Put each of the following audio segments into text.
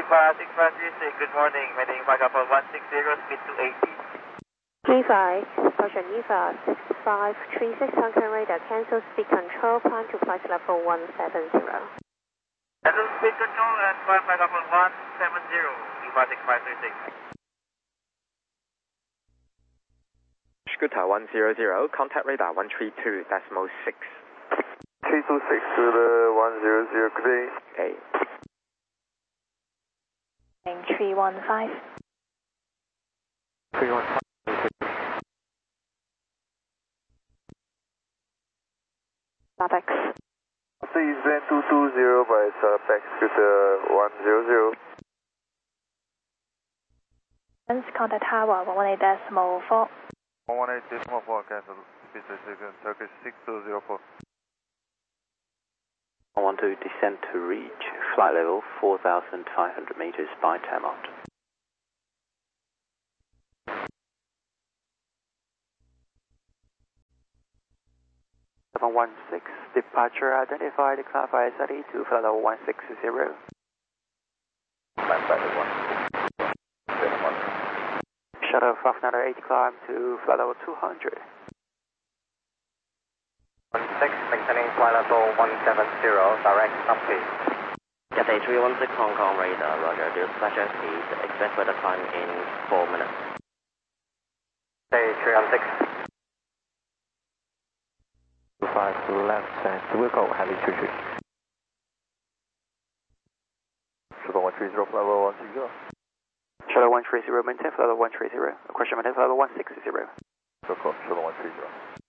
653536, good morning. Heading back up on 160, speed 280. 35, Ocean EVA 6536, Hong radar, cancel speed control, climb to flight level 170. Cancel speed control and climb back up on 170, EVA 6536. Scooter 100, contact radar 132.6. 326 to the 100, good day. Okay. 315. 315. Starbucks. Please then 220 by Starbucks to the 100. Contact Tower 118.4. 118.4, cancel speed restriction, Turkish 6204. I want to descend to reach flight level 4,500 meters by timeout. Seven 16, departure identified, clarify SRE to flight level 160. Shuttle 598 climb to flight level 200. 16, maintaining flight level 170, direct upbeat. Cathay 316 Hong Kong radar, roger, do special speed, expect weather climb in 4 minutes. Cathay 316. 25 left and vehicle heavy 33. Shuttle 130, flight level 160. Shuttle 130, maintain flight level 130. Question maintain flight level 160. Shuttle 130.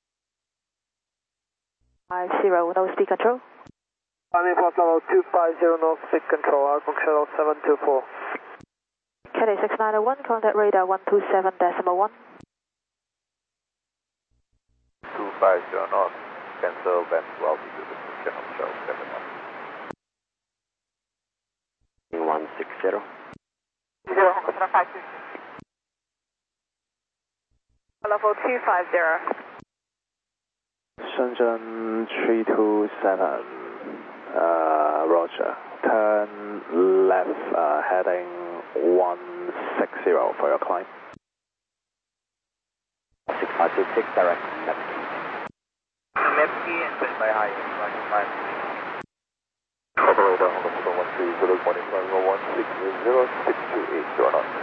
50, no speed control. Flight level 250, no speed control, Hong Kong Shuttle 724. Cathay 6901, contact radar 127.1. 250 north, cancel bend to altitude, channel Shuttle 71. 160. 0, Hong Kong Shuttle 526. Level 250. Shenzhen 327, roger. Turn left, heading 160 for your climb. 6526, direct Neptune. Neptune and turn by high, 155. Operator, Hong Kong Shuttle 130, morning flight level 160, 628, you're not.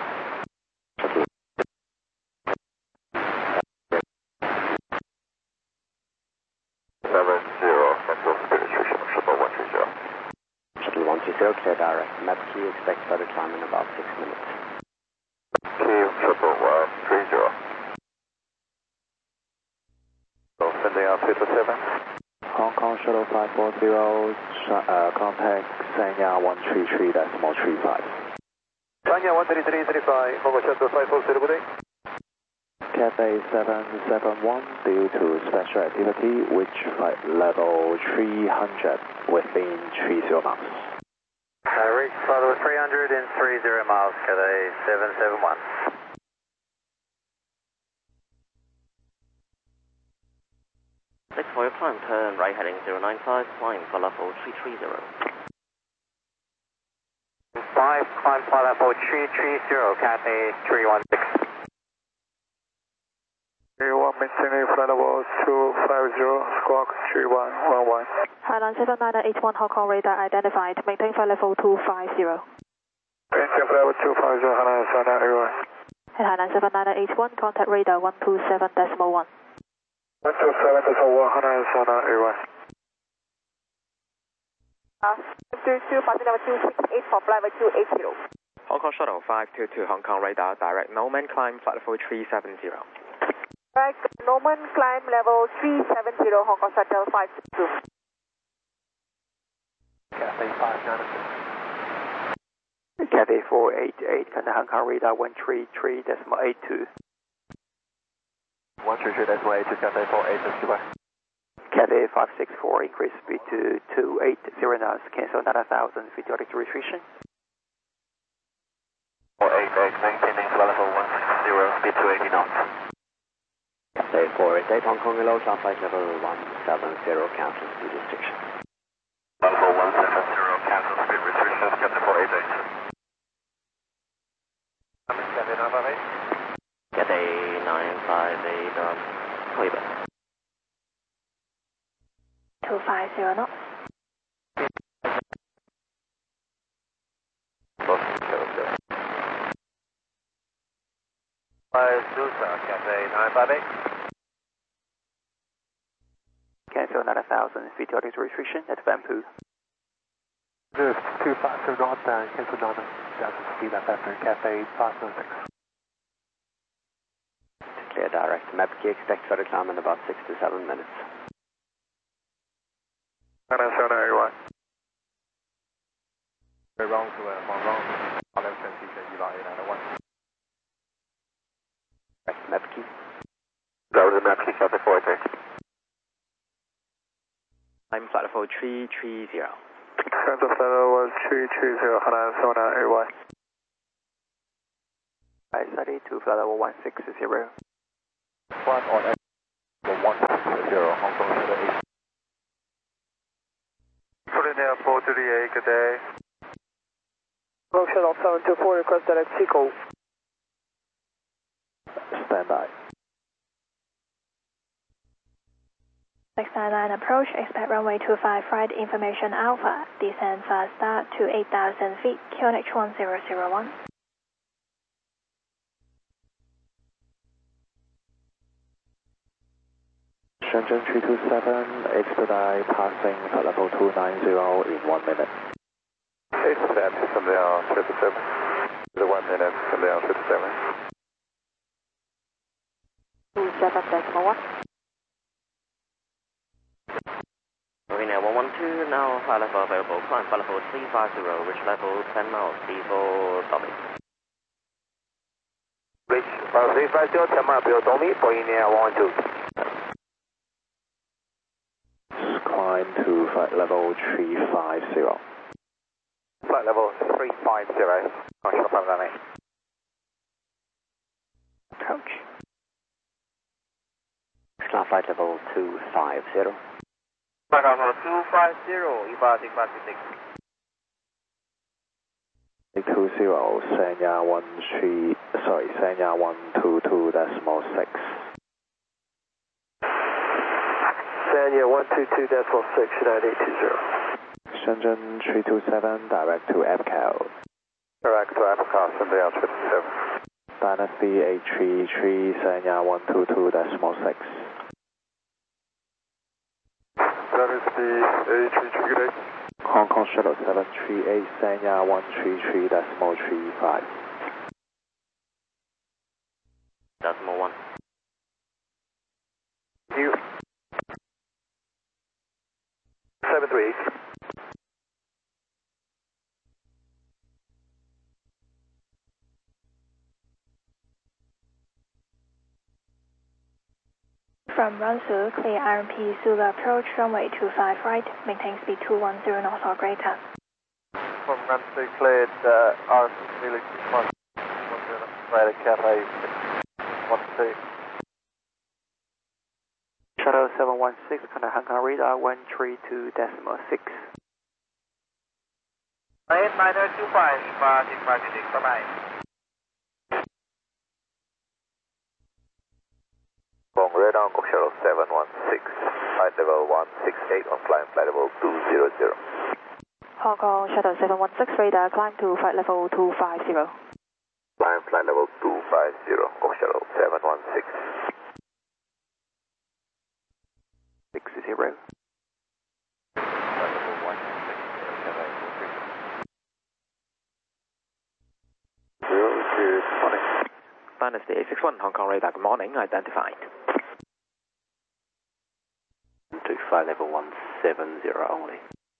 Clear direct. Map Q, expect further climb in about 6 minutes. Q, Shuttle 130. So sending out 7. Hong Kong Shuttle 540, contact Sanya 133.35. Sanya 133.35, Hong Kong Shuttle 540, good day. Cathay 771, due to special activity, which flight level 300 within 30 miles. Reach flight level 300 in 30 miles, Cathay 771. Six for your climb, turn right heading 095, climb for level 330. 5, climb flight level 330, Cathay 316. 31, maintaining flight level 250, squawk 3111. Highline 79881, Hong Kong radar identified, maintain flight level 250. Maintain flight level 250, Highline 79881. And Highline 79881, contact radar 127.1. 127.1, Highline 79881. 22, passing level 268 for flight level 280. Hong Kong Shuttle 522, Hong Kong radar, direct Norman climb, flight level 370. Right, Norman climb level 370, Hong Kong Shuttle 522. Cathay 596. Cathay 488, contact Hong Kong radar 133.82. 133.82, Cathay 488, goodbye. Cathay 564, increase speed to 280 knots, cancel 9,000 feet altitude restriction. 488, maintaining flight level 160, speed 280 knots. Cathay 488 Hong Kong below, flight level 170, cancel speed restriction. Level 170, cancel speed restrictions, Cathay 488. Susa, Cathay 958. Cancel 9000 feet altitude restriction at Vanpoo. This 252 northbound, cancel 9000 feet at Vanpoo, Cathay 506. Clear direct. Mapkey, expect further climb in about 6 to 7 minutes. 97981. Wrong to wrong. On transition, you are 891. Mapkey. That was the Mapkey, Cathay 480. I'm flight level 330. Cancel flight level 330, Hana 798Y. I-30 to flight level 160. Flight on X 160, Hong Kong Shuttle 8. Put in there 438, good day. Hong Kong Shuttle 724, request direct Seagull. Stand by. 699 approach, expect runway 25 right, information Alpha, descend fast start to 8,000 feet, QNH 1001. Shenzhen 327, expedite passing flight level 290 in 1 minute. Expedite from there 777, the 1 minute from there 777. 27.1. Marina 112, now flight level available, climb flight level 350, reach level 10 miles, D4W. Reach level 350, 10 miles below Domi, Boeing 112. Climb to flight level 350. Flight level 350, Marshall 598. Approach. Climb flight level 250. Flight level 250, departing 526. 220, Sanya 122.6. Sanya 122.6, United 820. Shenzhen 327, direct to Apcal. Direct to Apcal, Sunday 57. Dynasty 833, Sanya 122.6. Dynasty 833, good day. Hong Kong Shuttle 738, Sanya 133.35. Decimal 1. You. 738. From Runsu, clear RMP Zulu approach, runway 25 right, maintain speed 210 knots or greater. From Ramsey cleared, RMP Zulu 1 right, Cathay 12. Shuttle 716, contact Hong Kong radar 132.6. 8925, departing 526, bye-bye. From radar, Hong Kong Shuttle 716, flight level 168 on flight level 200. Hong Kong Shuttle 716 radar, climb to flight level 250. Climb flight level 250, Hong Kong Shuttle 716. 60. Dynasty 861, Hong Kong radar, good morning, identified. To flight level 170 only.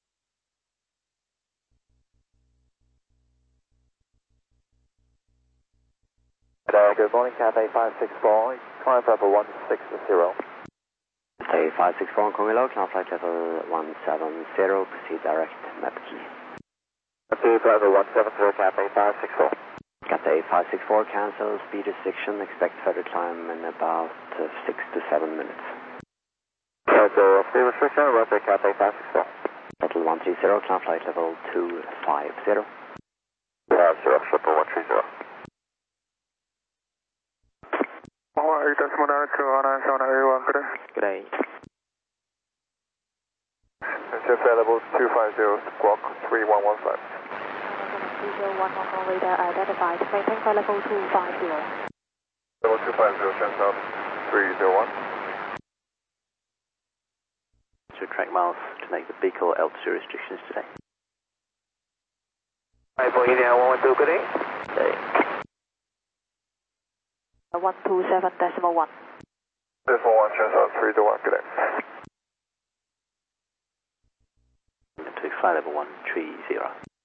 Good morning, Cathay 564, climb level 160. Cathay 564 Hong Kong Hello, climb flight level 170, proceed direct, Mapkey. Cathay flight level 170, Cathay 564. Cathay 564, cancel, speed restriction, expect further climb in about 6 to 7 minutes. Cancel, speed restriction, roger, Cathay 564. Shuttle 130, climb flight level 250. 50, Shuttle 130. Alright, decimal 92, Hana 781, good day. Good day. Ship level 250, squawk 3115. 301 Hong Kong radar identified, maintain flight level 250. Level 250, transfer 301. To track miles to make the vehicle altitude restrictions today. Right, for India 112, good day. 127.1. Decimal 1, transfer 301, good day. To flight level 130.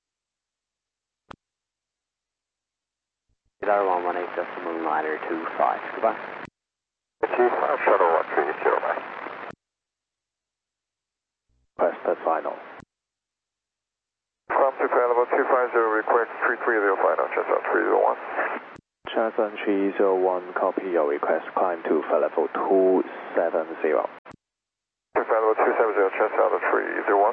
Radar 118.925, goodbye. Chief, shuttle 130, bye. Request final. From to flight level 250, request 330 final, transfer 301. Transfer 301, copy your request, climb to flight level 270. To flight level 270, transfer 301.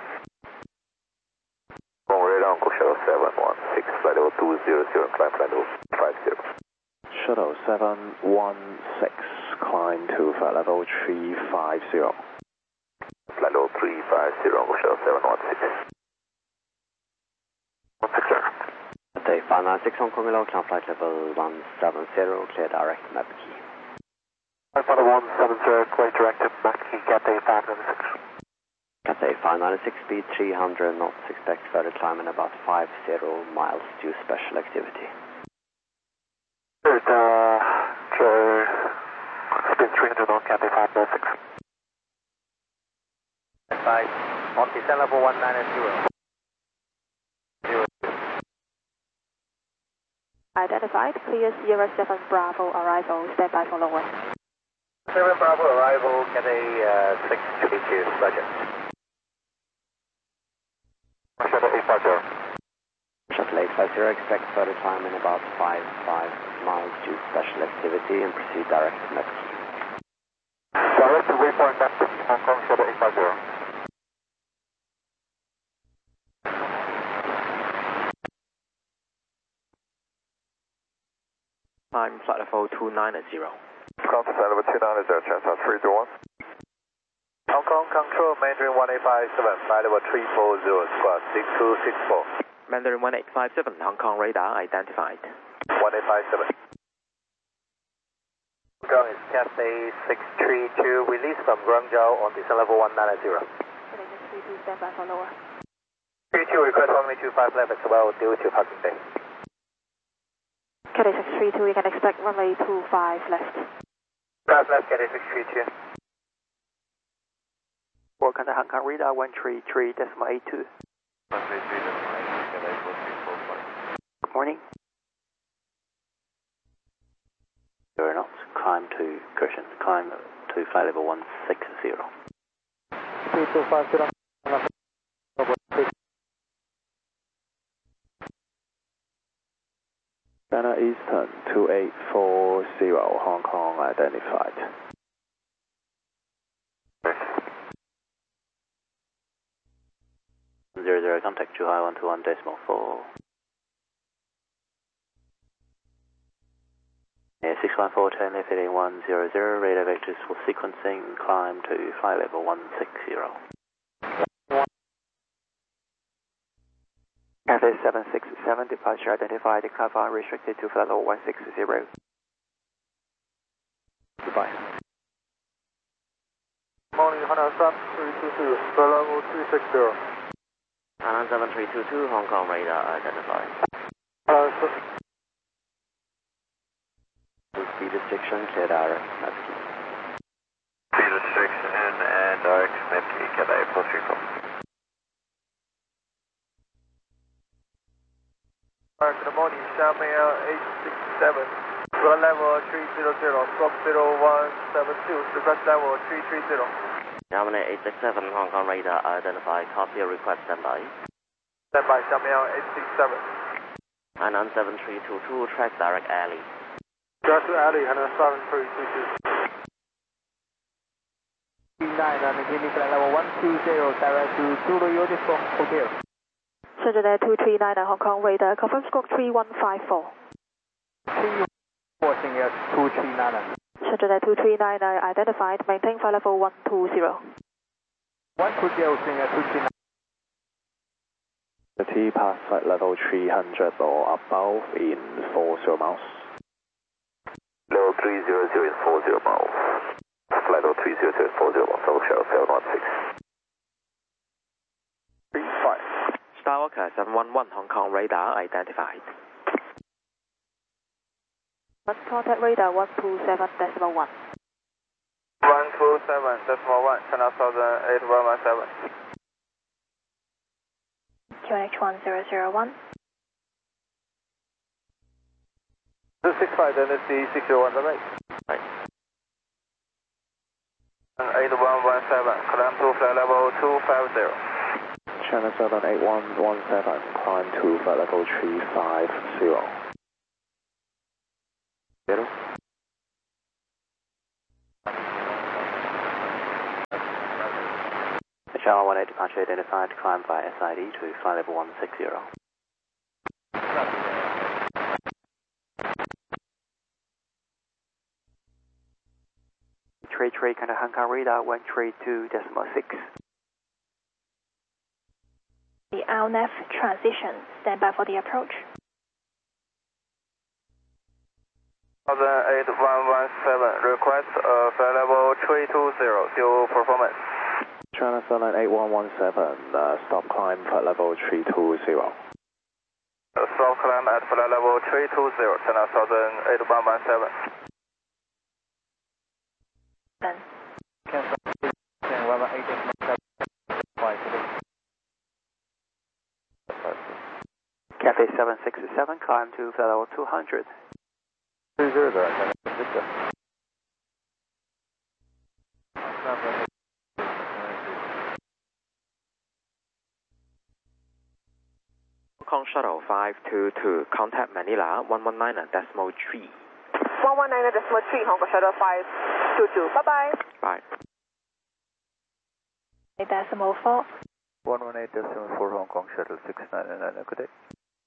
From radar Uncle Shuttle 716, flight level 200, climb flight level 50. Shuttle 716, climb to flight level 350. Flight level 350, Uncle Shuttle 716. 16, sir. Day 596 Hong Kong Hello, climb flight level 170, clear direct map key. Flight level 170, clear direct map key, Cathay 596. Cathay 596, speed 300 knots, expect further climb in about 50 miles due special activity. Good, speed 300 knots, Cathay 596. Advise, on descent level 190. Identified, clear Sierra 7 Bravo arrival, stand by for lower. 7 Bravo arrival, Cathay 632, roger. Shuttle 850. Shuttle 850, expect further climb in about 55 miles due special activity and proceed direct to map key. Direct to waypoint map key, Hong Kong Shuttle 850. Climb flight level 290. Come to flight level 290, transfer 321. Hong Kong Control, Mandarin 1857, flight level 340, squad 6264. Mandarin 1857, Hong Kong radar identified. 1857. Hong Kong is Cathay 632, release from Guangzhou on descent level 190. Cathay 632, stand by for lower. 32, request runway 25 left as well, due to parking bay. Cathay 632, you can expect runway 25 left. 5 left, Cathay 632. Welcome to Hong Kong radar 133.82. Good morning. You're not. Climb to Cushion. Climb to flight level 160. 3250. China Eastern 2840, Hong Kong identified. Zero, contact Zhuhai 121.4. 614, turn left heading 100, radar vectors for sequencing, climb to flight level 160. Cathay 767, departure identified, climb restricted to flight level 160. Goodbye. Morning, Hana Sun 322, flight level 360. Hainan 7322, Hong Kong radar identified. Speed restriction, clear direct map key. Speed restriction and direct map key, Cathay 434. Good morning, Xiamen 867, ground level 300, squawk 0172, request level 330. Xiamen 867, Hong Kong radar identified, copy your request, standby. Standby, Xiamen 867. Hainan 7322, track direct alley. Direct alley, Hana 7322. 39 and Guinea flight level 120, direct to Zulu Uniform Hotel. Center 239 Hong Kong radar, confirm squawk 3154. 314 239. Center 239 identified, maintain flight level 120. 120, 239. The T pass flight level 300 or above in 40 miles. Level 300 is 40 miles. Flight level 300 is 40 miles. Double shuttle 716. 35. Skywalker 711 Hong Kong radar identified. Contact radar 127.1. 127.1, China Southern 8117. QNH 1001. 265, NSD 601, the right. Right. 8117, climb to flight level 250. China Southern 8117, climb to flight level 350. 0. Channel 18 departure identified, climb by SID to flight level 160. Tree, contact Hong Kong radar 132.6. The RNAV transition. Stand by for the approach. Southern 8117, request flight level 320, due performance. China Southern 8117, stop climb flight level 320. Stop climb at flight level 320, China Southern 8117. Then. Cathay 767, climb to flight level 200. 30, Hong Kong Shuttle 522, contact Manila 119.3. 119.3, Hong Kong Shuttle 522. Bye-bye. Bye. 8.4. 118.4 Hong Kong Shuttle 699, good day.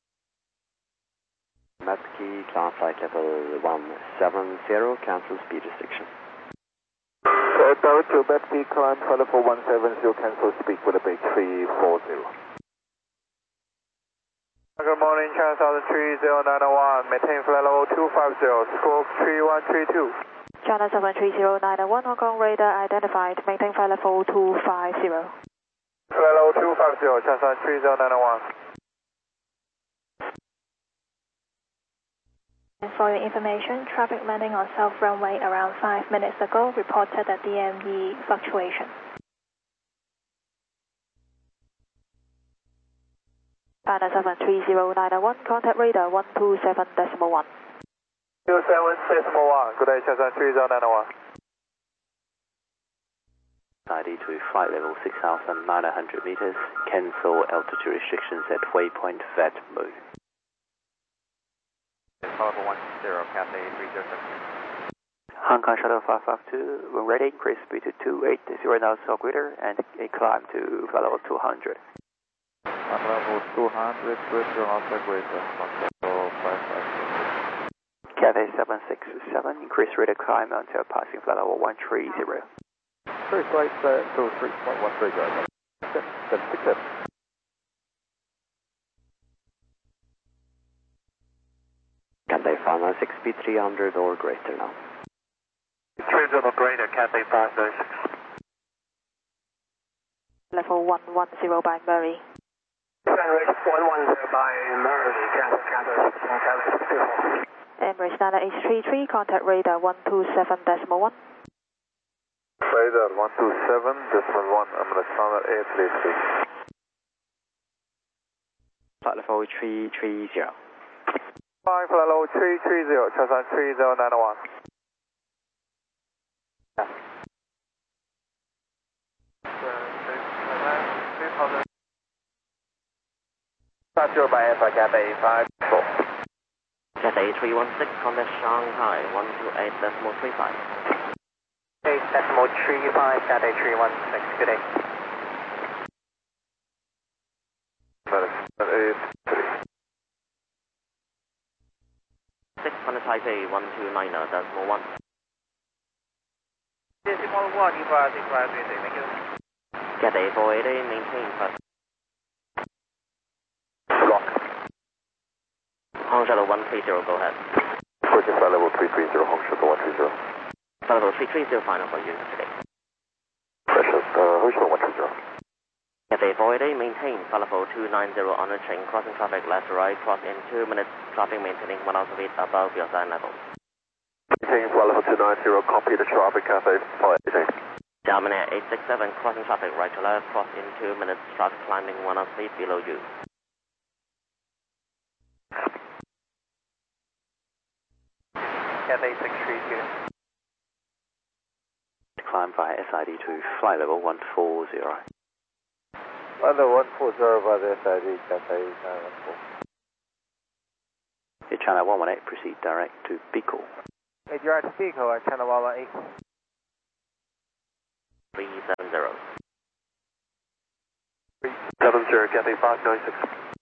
Matsky, climb flight level 170, cancel speed restriction. Tower to Matsky, climb flight level 170, cancel speed with a base 340. Good morning, China Southern 30901, maintain flight level 250, stroke 3132. China 73091, Hong Kong radar identified. Maintain flight level 250. Flight level 250, China Southern 30901. And for your information, traffic landing on south runway around 5 minutes ago reported a DME fluctuation. China 73091, contact radar 127.1. 276.1, good day, China 30901. ID to flight level 6,900 meters, cancel altitude restrictions at waypoint VET mode. Level 10, Cathay 307. Hong Kong Shuttle 552, when ready, increase speed to 280 knots or greater and a climb to flight level 200. Level 200, greater or greater, level 550. Cathay 767, increase rate of climb until passing flight level 130. First flight to 3.13 guys. 767. Cathay 596, speed 300 or greater now. 300 or greater, Cathay 596. Level 110 by Murray. 110 by Murray, Cathay. Emirates Nana H33, contact radar 127.1. Radar 127.1, Emirates Nana H33. Flight level 330. 5 flight level 330, China 3091. Start your by Alpha Cathay 54. Cathay 316, contact Shanghai 128.35. 8.35, Cathay 316, good day. 6 contact Taipei 129.1. Decimal 1, Eva 6533, thank you. Cathay 480, maintain flight. Block. Hong Shuttle 130, go ahead. Approaching flight level 330, Hong Shuttle 130. Flight level 330, final for you today. Hong Shuttle 130. Cathay 488, maintain flight level 290 on the train, crossing traffic left to right, cross in 2 minutes, traffic maintaining 1 out of 8 above your sign level. Maintaining flight level 290, copy the traffic, Cathay 488. Dominator 867, crossing traffic right to left, cross in 2 minutes, traffic climbing 1 out of 8 below you. Cathay 632. Climb via SID to flight level 140. Flight level 140 by the SID, Cathay 914. Channel 118, proceed direct to Pico. Hey, you're at Pico at Channel 118. 370. 370, Cathay 596.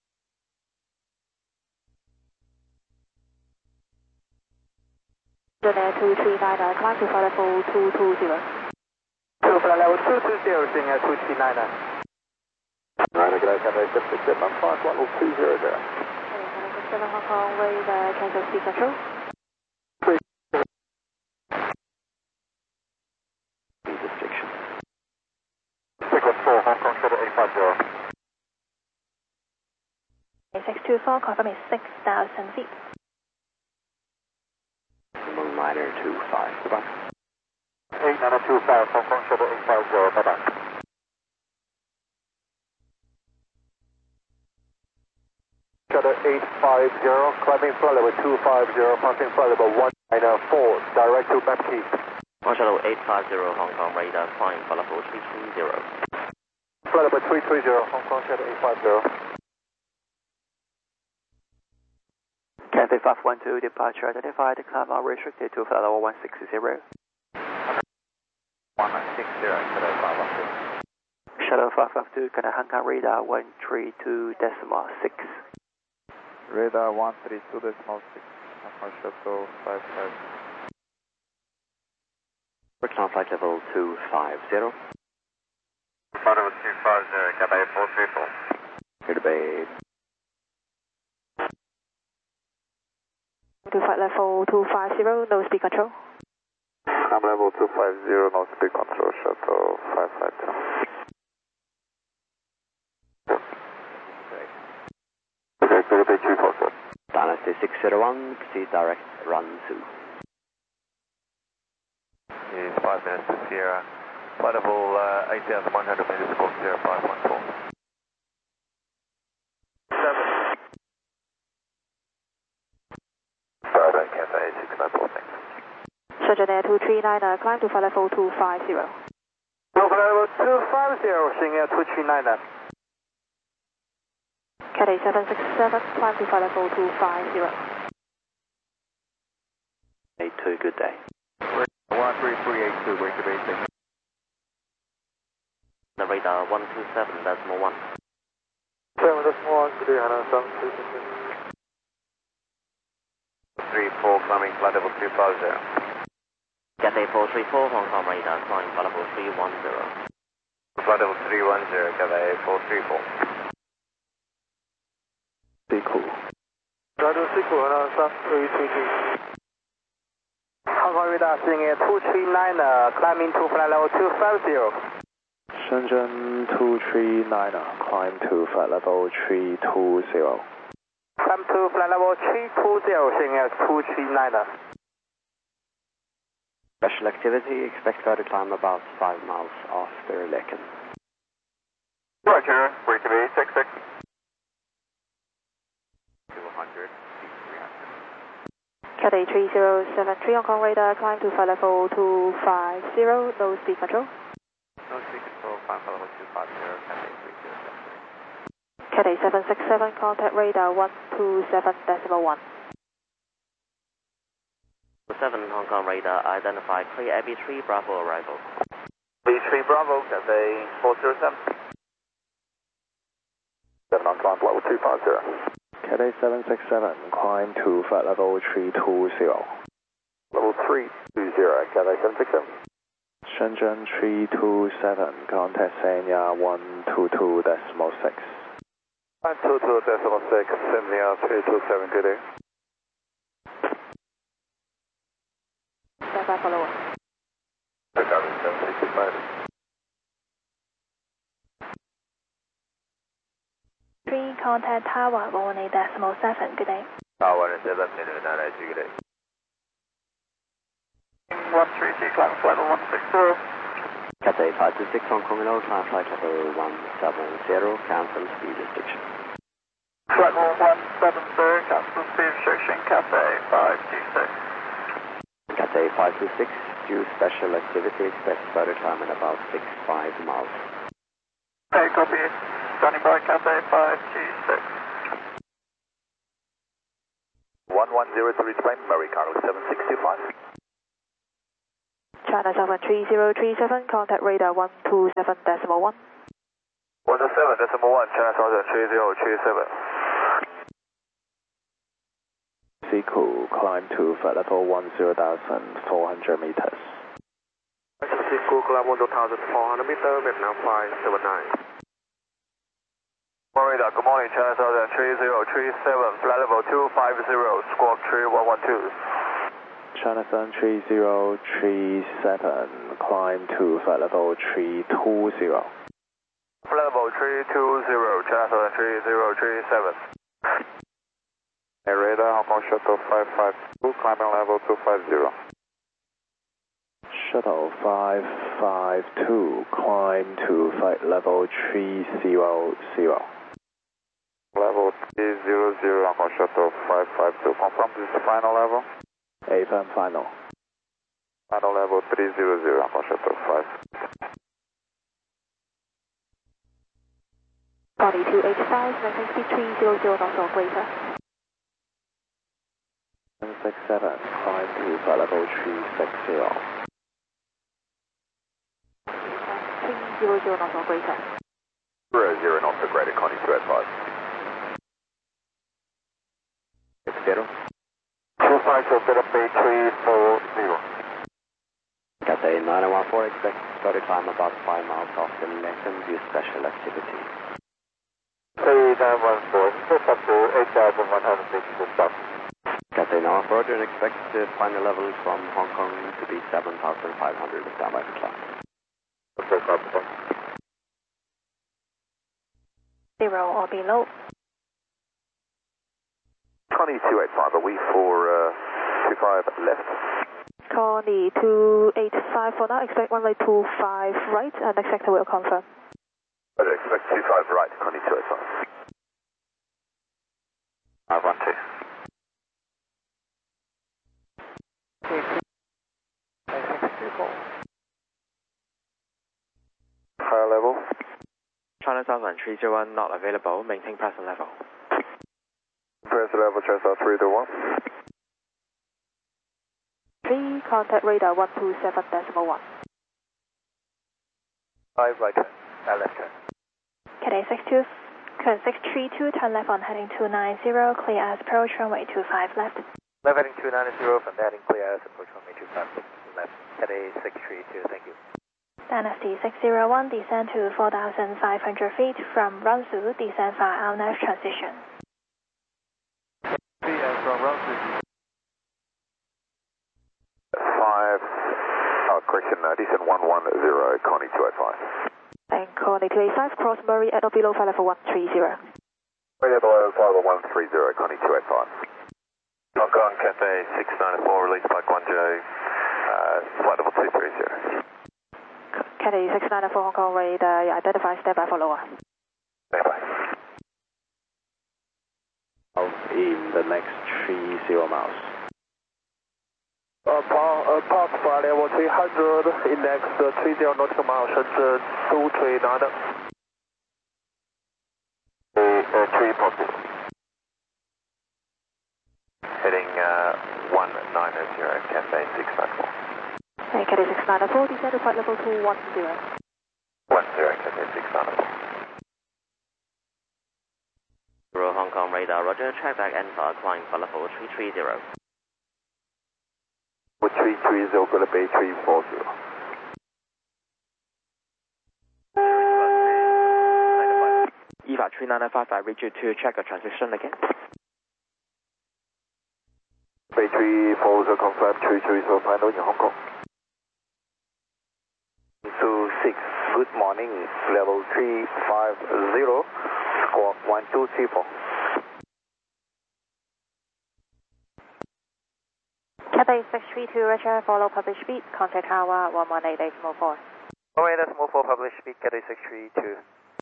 Air 239, climb to flight level 220. To flight level 220, seeing at 239. Right, good, Cathay 767, I'm flying flight level 200. 7 Hong Kong, radar, cancel speed control. Restriction. 614, Hong Kong, Shuttle 850. 624, confirm is 6,000 feet. Moonliner 25, goodbye. 8925, Hong Kong, Shuttle 850, bye-bye. Shuttle 850, climbing flight level 250, passing flight level 194, direct to Baptiste. On shuttle 850, Hong Kong radar, climb flight level 330. Flight level 330, Hong Kong, Shuttle 850. Cathay 512, departure identified, climb are restricted to flight level 160. 160, Cathay 512. Shuttle 552, Cathay Hong Kong radar 132.6. Radar 132.6, Hong Kong Shuttle 550. Brixton flight level 250. Flight level 250, Cathay 434. Clear to bay. To flight level 250, no speed control. Climb level 250, no speed control, Shuttle 552. Okay, clear to bay 244. Dynasty 601, proceed direct, run 2. Is 5 minutes to Sierra. Flight level 8,100 meters, squawk 0514. 7. Direct Cathay 694, thanks. Surgeon Air 239, climb to flight level 250. To flight level 250, seeing at 239. Cathay 767, climb to flight level 250. 82, good day. 13382, wait to basic. The radar 127.1. 7.1, good day, Hana, 34, climbing flight level 250. Cathay 434, Hong Kong radar, climb flight level 310. Flight level 310, Cathay 434. Pico. Radio Pico, Hana, 333. Hong Kong radar seeing at 239, climbing to flight level 250. Shenzhen 239, climb to flight level 320. Climb to flight level 320, seeing at 239. Special activity, expect further climb about 5 miles after Leken. Roger, wait to be 66. 200, 300. Cathay 3073, Hong Kong radar, climb to flight level 250, no speed control. No speed control, climb flight level 250, Cathay 3073. Cathay 767, contact radar 127.1. 7 Hong Kong radar, identify clear Abbey 3 Bravo arrival. B3 Bravo, Cathay 407. 7 on climb level 250. Cathay 767, climb to flight level 320. Level 320, Cathay 767. Shenzhen 327, contact Sanya 122.6. 122.6, Sanya 327, good day. by follower. Chicago 765. 3, contact Tower 118.7, good day. Tower 7, good day. 136, climb flight 160. Cathay 526 Hong Kong Low, climb flight level 170, cancel speed restriction. Flight 170, cancel speed restriction, Cathay 526. Cathay 526, due special activity, expect further climb in about 65 miles. Hey, copy. Standing by Cathay 526. 1103 plane, Murray Cargo 7625. China Southern 3037, contact radar 127.1. 127.1, China Southern 3037. Sequel, climb to flight level 10,400 meters. Sequel, climb 1,400 meters, Vietnam 579. Florida, good morning, China Southern 3037, flight level 250, squawk 3112. China Sun 3037, climb to flight level 320. Flight level 320, China Southern 3037. Hey, radar, Hong Kong Shuttle 552, climbing level 250. Shuttle 552, climb to flight level 300. Level 300, Hong Kong Shuttle 552. Confirm this is the final level? AFM final. Final level 300, Hong Kong Shuttle 5. 4285, maintain speed 300 knots or greater. 767, climb to flight level 360. 300 knots or greater. 00 knots or greater, Connie 285. 60. 250, bit of Bay 340. Cathay 914, expect further climb about 5 miles off the Latham due special activity. 3914, push up to 8,100 meters to stop. Cathay 914 and expect the final level from Hong Kong to be 7,500 with standby for climb. Okay, copy. 0 or below. Connie 285, are we for 25 left? Connie 285 for now, expect runway 25 right, and next sector will confirm. Better expect 25 right, Connie 285. 512. Higher level. China Southern 301, not available, maintain present level. Present level, China 321. 3, contact radar 127.1. 5 right turn, left turn. Cathay 632, turn left on heading 290, clear as approach runway 25 left. Left heading 290, from heading clear as approach runway 25 left. Cathay 632, thank you. Dynasty 601, descend to 4,500 feet from Runsu, descend via RNAV transition. From Runsu. 5, correction, descend 110, Connie 285. And Connie 285, cross Murray at or below flight level 130. Right at the level 130, Connie 285. Hong Kong, Cathay 694, release by Guangzhou, flight level 230. Cathay 694 Hong Kong radar, identify standby for lower. Standby. In the next 30 miles. Park flight level 300, index 30 nautical miles, Shenzhen 239. 3 positive. Heading 190, Cathay 694. And Cathay 694, descend to flight level 210. 10, Cathay 694. Hong Kong radar, roger, track back and climb for level 330. With 330, going to Bay 340. EVA 3995, I reach you to check a transition again. 340 confirm 330 final in Hong Kong. 26, good morning, level 350, squawk 1234. Cathay 632 Roger, follow published speed, contact tower 118.4. Runway decimal 4, published speed, Cathay 632.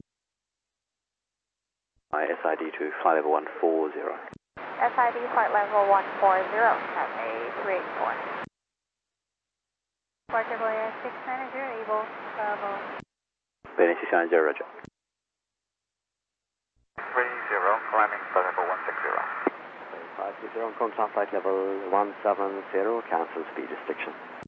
SID to flight level 140. SID flight level 140, Cathay 384. Departure Boyer 690, Eagle, Bravo. Bearing 690, Roger. 30, climbing flight level 160. 520 Hong Kong, flight level 170, cancel speed restriction.